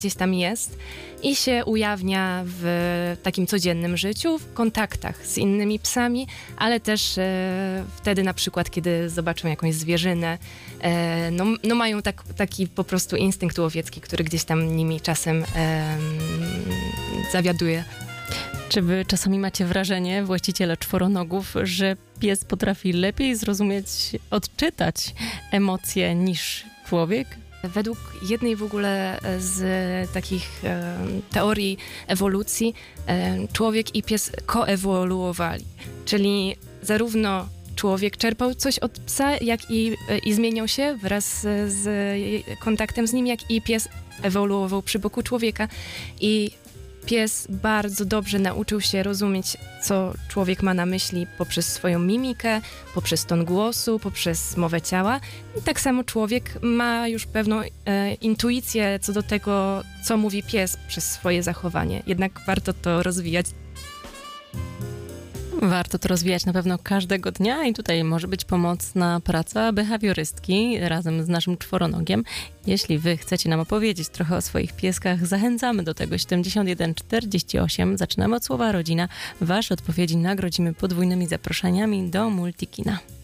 gdzieś tam jest i się ujawnia w takim codziennym życiu, w kontaktach z innymi psami, ale też wtedy na przykład, kiedy zobaczą jakąś zwierzynę, no mają taki po prostu instynkt łowiecki, który gdzieś tam nimi czasem zawiaduje. Czy wy czasami macie wrażenie, właściciele czworonogów, że pies potrafi lepiej zrozumieć, odczytać emocje niż człowiek? Według jednej w ogóle z takich teorii ewolucji człowiek i pies koewoluowali, czyli zarówno człowiek czerpał coś od psa, jak i zmieniał się wraz z kontaktem z nim, jak i pies ewoluował przy boku człowieka i pies bardzo dobrze nauczył się rozumieć, co człowiek ma na myśli poprzez swoją mimikę, poprzez ton głosu, poprzez mowę ciała. I tak samo człowiek ma już pewną intuicję co do tego, co mówi pies przez swoje zachowanie. Jednak warto to rozwijać. Warto to rozwijać na pewno każdego dnia i tutaj może być pomocna praca behawiorystki razem z naszym czworonogiem. Jeśli wy chcecie nam opowiedzieć trochę o swoich pieskach, zachęcamy do tego. 71 48. Zaczynamy od słowa rodzina. Wasze odpowiedzi nagrodzimy podwójnymi zaproszeniami do Multikina.